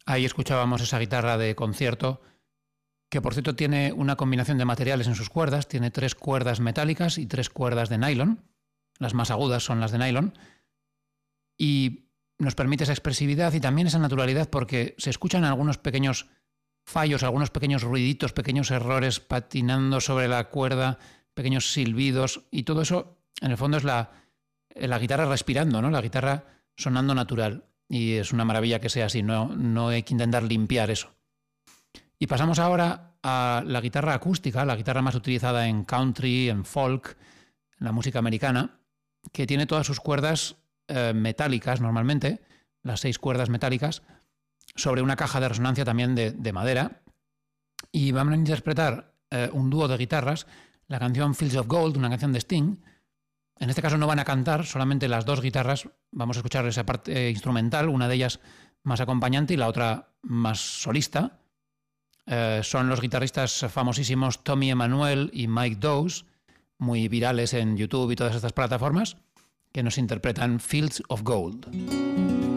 Ahí escuchábamos esa guitarra de concierto, que por cierto tiene una combinación de materiales en sus cuerdas, tiene 3 cuerdas metálicas y 3 cuerdas de nylon, las más agudas son las de nylon, y nos permite esa expresividad y también esa naturalidad porque se escuchan algunos pequeños fallos, algunos pequeños ruiditos, pequeños errores patinando sobre la cuerda, pequeños silbidos, y todo eso en el fondo es la guitarra respirando, ¿no? La guitarra sonando natural, y es una maravilla que sea así, no hay que intentar limpiar eso. Y pasamos ahora a la guitarra acústica, la guitarra más utilizada en country, en folk, en la música americana, que tiene todas sus cuerdas metálicas normalmente, las 6 cuerdas metálicas, sobre una caja de resonancia también de madera. Y van a interpretar un dúo de guitarras, la canción Fields of Gold, una canción de Sting. En este caso no van a cantar, solamente las 2 guitarras. Vamos a escuchar esa parte instrumental, una de ellas más acompañante y la otra más solista. Son los guitarristas famosísimos Tommy Emmanuel y Mike Dowse, muy virales en YouTube y todas estas plataformas, que nos interpretan Fields of Gold.